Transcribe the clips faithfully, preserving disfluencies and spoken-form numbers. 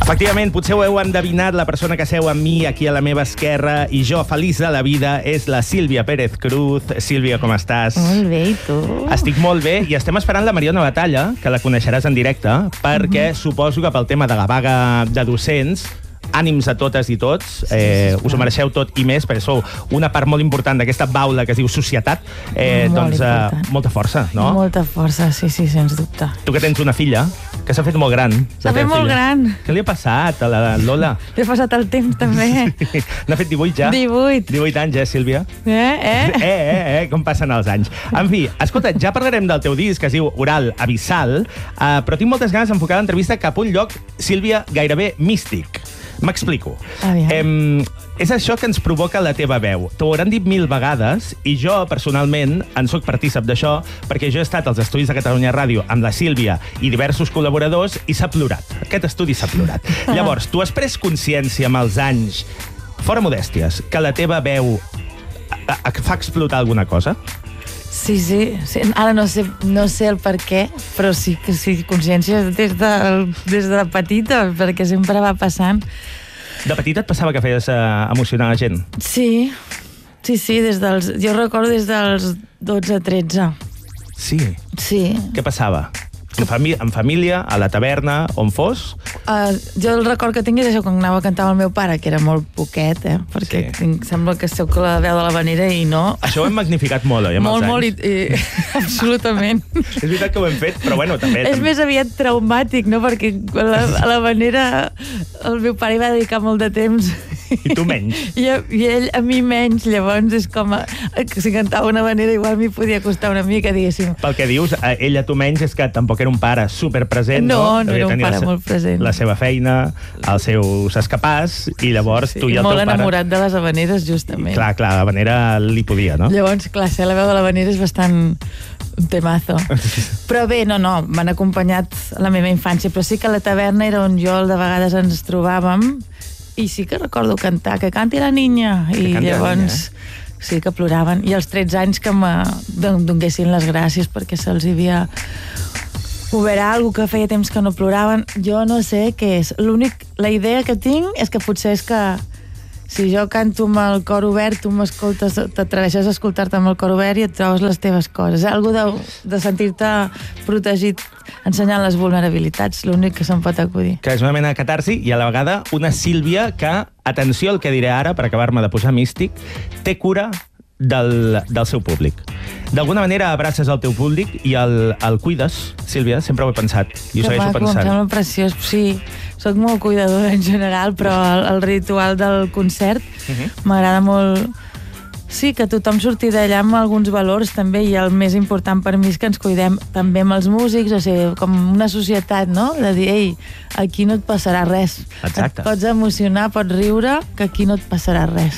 Efectivament, potser ho heu endevinat, la persona que seu amb mi aquí a la meva esquerra i jo feliç de la vida és la Sílvia Pérez Cruz. Sílvia, com estàs? Molt bé, i tu? Estic molt bé i estem esperant la Mariona Batalla, que la coneixeràs en directe, perquè uh-huh. suposo que pel tema de la vaga de docents, ànims a totes i tots, eh, us ho mereixeu tot i més, perquè sou una part molt important d'aquesta baula que es diu societat, eh, doncs eh, molta força, no? Molta força, sí, sí, sens dubte. Tu que tens una filla, que s'ha fet molt gran. S'ha fet molt gran. Què li ha passat a la Lola? Li ha passat el temps, també. Sí. N'ha fet divuit ja? divuit. divuit anys, eh, Sílvia? Eh, eh? Eh, eh, eh, com passen els anys. En fi, escolta, ja parlarem del teu disc, que es diu Oral Abissal, eh, però tinc moltes ganes d'enfocar l'entrevista cap a un lloc, Sílvia, gairebé místic. M'explico. Eh, és això que ens provoca la teva veu. T'ho hauran dit mil vegades i jo, personalment, en soc partícip d'això perquè jo he estat als estudis de Catalunya Ràdio amb la Sílvia i diversos col·laboradors i s'ha plorat. Aquest estudi s'ha plorat. Llavors, tu has pres consciència amb els anys, fora modèsties, que la teva veu fa explotar alguna cosa? Sí, sí, sí. Ara no sé, no sé el per què, però sí que sí, consciència des de, des de petita, perquè sempre va passant. De petita et passava que feies eh, emocionar la gent? Sí, sí, sí, des dels, jo recordo des dels dotze a tretze. Sí? Sí. Què passava? En, famí en família, a la taverna, on fos? Uh, jo el record que tinc és això, quan anava a cantar amb el meu pare, que era molt poquet, eh? Perquè sí. tinc, sembla que sóc la veu de l'Havanera i no. Això ho hem magnificat molt, oi, amb molt, els anys? Molt, molt, i, i, absolutament. És veritat que ho hem fet, però bueno, també... És més aviat traumàtic, no? Perquè a l'Havanera el meu pare hi va dedicar molt de temps. I tu menys. I, I ell a mi menys, llavors és com... A, que si cantava una Havanera igual m'hi podia costar una mica, diguéssim. Pel que dius, ell a tu menys és que tampoc era un pare superpresent, no? No, no era un pare molt present. La seva feina, els seus escapars, i llavors sí, sí. tu i el teu pare... Molt enamorat de les Havaneres, justament. I, clar, clar, l'Havanera li podia, no? Llavors, clar, ser la veu de l'Havanera és bastant un temazo. Però bé, no, no, m'han acompanyat a la meva infància, però sí que a la taverna era on jo de vegades ens trobàvem, i sí que recordo cantar, que canti la niña, i llavors... Niña, eh? Sí que ploraven, i als tretze anys que me donguessin les gràcies perquè se'ls havia obert alguna cosa que feia temps que no ploraven. Jo no sé què és. L'únic, la idea que tinc és que potser és que si jo canto amb el cor obert, tu m'escoltes, t'atreveixes a escoltar-te amb el cor obert i et trobes les teves coses. Algo de, de sentir-te protegit ensenyant les vulnerabilitats, l'únic que se'm pot acudir. Que és una mena de catarsi i a la vegada una Sílvia que, atenció al que diré ara, per acabar-me de posar místic, té cura del, del seu públic. D'alguna manera abraces el teu públic i el, el cuides, Sílvia, sempre ho he pensat i ho segueixo pensant. Em sembla preciós, sí. Soc molt cuidadora en general, però el, el ritual del concert uh-huh. m'agrada molt... Sí, que tothom surti d'allà amb alguns valors també, i el més important per mi és que ens cuidem també amb els músics, o sigui, com una societat, no? De dir, ei, aquí no et passarà res. Exacte. Et pots emocionar, pots riure, que aquí no et passarà res.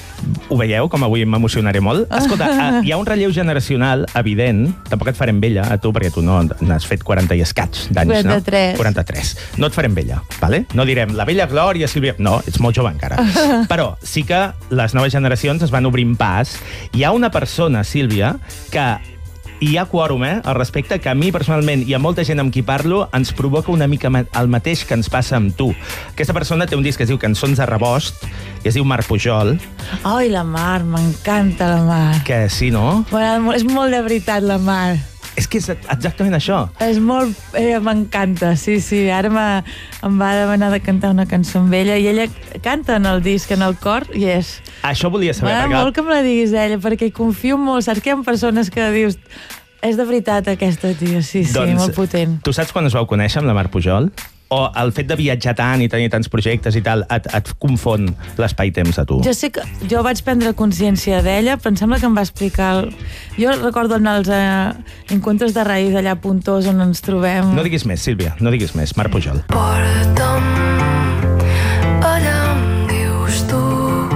Ho veieu, com avui m'emocionaré molt? Escolta, hi ha un relleu generacional evident, tampoc et farem vella a tu, perquè tu no n'has fet quaranta i escaig d'anys, no? quaranta-tres. quaranta-tres. No et farem vella, vale? No direm la vella Glòria, Sílvia... No, ets molt jove encara. Però sí que les noves generacions es van obrint pas. Hi ha una persona, Sílvia, que... I hi ha quòrum, eh, al respecte, que a mi personalment i a molta gent amb qui parlo ens provoca una mica el mateix que ens passa amb tu. Aquesta persona té un disc que es diu Cançons de Rebost i es diu Mar Pujol. Ai, la Mar, m'encanta la Mar. Que sí, no? Bueno, és molt de veritat, la Mar. És que és exactament això. És molt... Eh, m'encanta, sí, sí. Ara em va demanar de cantar una cançó amb ella i ella canta en el disc, en el cor, i és... Això volia saber. M'agrada perquè... molt que me la diguis ella, perquè hi confio molt. Saps que hi ha persones que dius... És de veritat aquesta tia, sí, sí, doncs, molt potent. Tu saps quan es vau conèixer amb la Mar Pujol? O el fet de viatjar tant i tenir tants projectes i tal et, et confon l'espai-temps a tu? Jo sé que jo vaig prendre consciència d'ella, però em sembla que em va explicar... El... Jo recordo anar als eh, encuentros de raïs allà a Puntós, on ens trobem... No diguis més, Sílvia, no diguis més. Mar Pujol. Porta'm allà on dius tu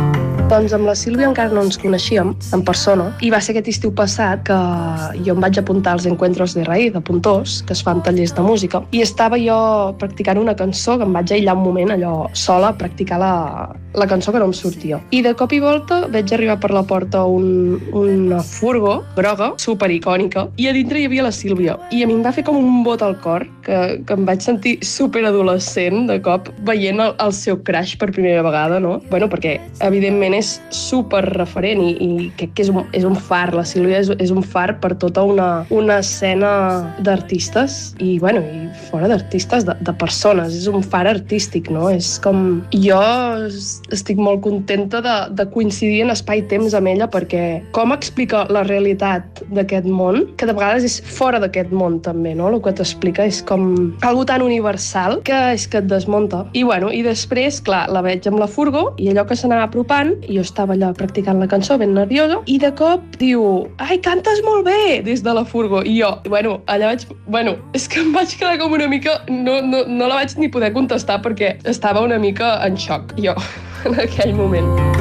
Doncs amb la Sílvia encara no ens coneixíem en persona i va ser aquest estiu passat que jo em vaig apuntar als Encuentros de Raíz de Pontós, que es fan tallers de música, i estava jo practicant una cançó que em vaig aïllar un moment allò sola a practicar la, la cançó que no em sortia. I de cop i volta veig arribar per la porta un, una furgo groga, supericònica, i a dintre hi havia la Sílvia. I a mi em va fer com un bot al cor, que, que em vaig sentir superadolescent de cop veient el, el seu crush per primera vegada, no? Bueno, perquè evidentment és super referent i, i crec que és un, és un far, la Sílvia és, és un far per tota una, una escena d'artistes i, bueno, i fora d'artistes, de, de persones, és un far artístic, no? És com... Jo estic molt contenta de, de coincidir en espai-temps amb ella perquè com explica la realitat d'aquest món, que de vegades és fora d'aquest món també, no? El que t'explica és com algo tan universal que és que et desmunta. I, bueno, i després, clar, la veig amb la furgo i allò que s'anava apropant, i jo estava allà practicant la cançó ben nerviosa, i de cop diu, ai, cantes molt bé, des de la furgo. I jo, bueno, allà vaig... Bueno, és que em vaig quedar com una mica... No, no, no la vaig ni poder contestar perquè estava una mica en xoc, jo, en aquell moment.